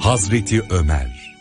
Hazreti Ömer.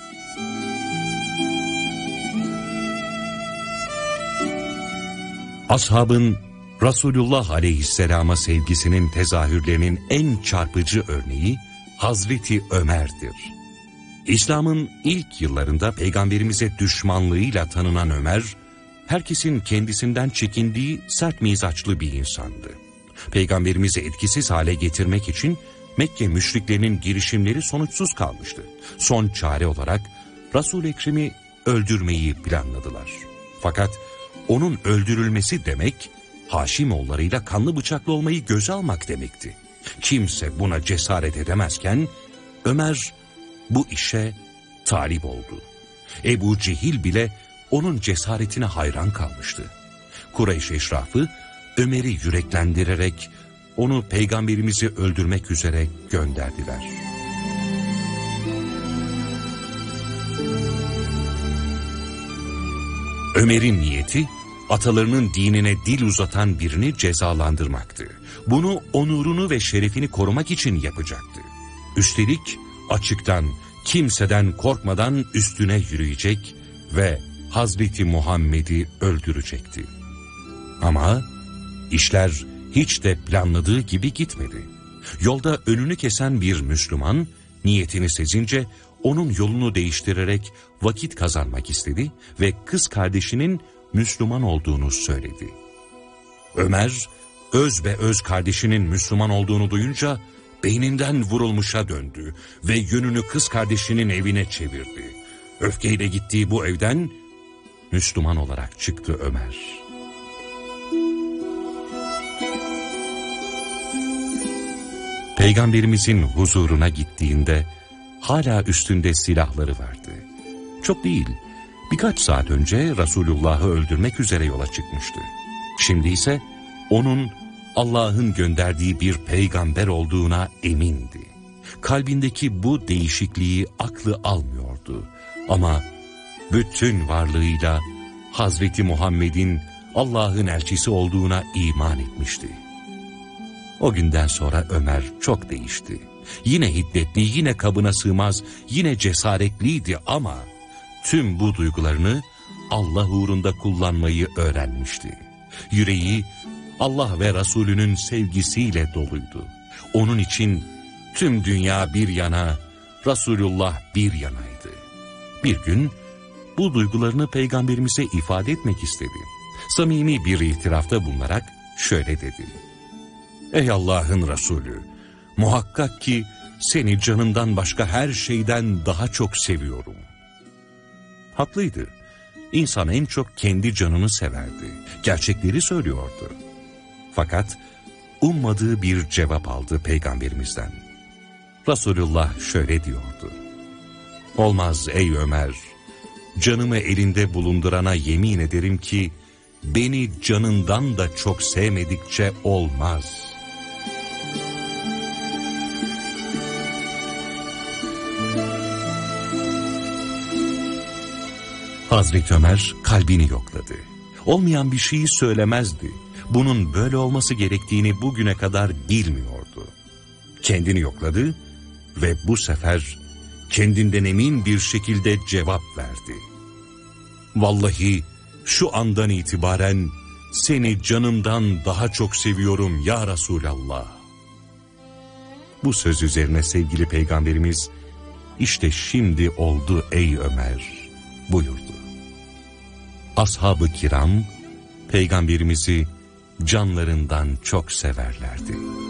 Ashabın Resulullah Aleyhisselam'a sevgisinin tezahürlerinin en çarpıcı örneği Hazreti Ömer'dir. İslam'ın ilk yıllarında Peygamberimize düşmanlığıyla tanınan Ömer, herkesin kendisinden çekindiği sert mizaçlı bir insandı. Peygamberimizi etkisiz hale getirmek için Mekke müşriklerinin girişimleri sonuçsuz kalmıştı. Son çare olarak Resul-i Ekrem'i öldürmeyi planladılar. Fakat onun öldürülmesi demek, Haşimoğullarıyla kanlı bıçaklı olmayı göze almak demekti. Kimse buna cesaret edemezken Ömer bu işe talip oldu. Ebu Cehil bile onun cesaretine hayran kalmıştı. Kureyş eşrafı Ömer'i yüreklendirerek onu Peygamberimizi öldürmek üzere gönderdiler. Ömer'in niyeti, atalarının dinine dil uzatan birini cezalandırmaktı. Bunu onurunu ve şerefini korumak için yapacaktı. Üstelik açıktan, kimseden korkmadan üstüne yürüyecek ve Hazreti Muhammed'i öldürecekti. Ama işler hiç de planladığı gibi gitmedi. Yolda önünü kesen bir Müslüman, niyetini sezince onun yolunu değiştirerek vakit kazanmak istedi ve kız kardeşinin Müslüman olduğunu söyledi. Ömer, öz kardeşinin Müslüman olduğunu duyunca beyninden vurulmuşa döndü ve yönünü kız kardeşinin evine çevirdi. Öfkeyle gittiği bu evden Müslüman olarak çıktı Ömer. Peygamberimizin huzuruna gittiğinde hala üstünde silahları vardı. Çok değil, birkaç saat önce Resulullah'ı öldürmek üzere yola çıkmıştı. Şimdi ise onun Allah'ın gönderdiği bir peygamber olduğuna emindi. Kalbindeki bu değişikliği aklı almıyordu. Ama bütün varlığıyla Hazreti Muhammed'in Allah'ın elçisi olduğuna iman etmişti. O günden sonra Ömer çok değişti. Yine hiddetli, yine kabına sığmaz, yine cesaretliydi ama tüm bu duygularını Allah uğrunda kullanmayı öğrenmişti. Yüreği Allah ve Resulünün sevgisiyle doluydu. Onun için tüm dünya bir yana, Resulullah bir yanaydı. Bir gün bu duygularını Peygamberimize ifade etmek istedi. Samimi bir itirafta bulunarak şöyle dedi: "Ey Allah'ın Resulü, muhakkak ki seni canımdan başka her şeyden daha çok seviyorum." Haklıydı. İnsan en çok kendi canını severdi. Gerçekleri söylüyordu. Fakat ummadığı bir cevap aldı Peygamberimizden. Resulullah şöyle diyordu: "Olmaz ey Ömer, canımı elinde bulundurana yemin ederim ki beni canından da çok sevmedikçe olmaz." Hazreti Ömer kalbini yokladı. Olmayan bir şeyi söylemezdi. Bunun böyle olması gerektiğini bugüne kadar bilmiyordu. Kendini yokladı ve bu sefer kendinden emin bir şekilde cevap verdi. "Vallahi şu andan itibaren seni canımdan daha çok seviyorum ya Resulallah." Bu söz üzerine sevgili Peygamberimiz, "İşte şimdi oldu ey Ömer" buyurdu. Ashab-ı kiram Peygamberimizi canlarından çok severlerdi.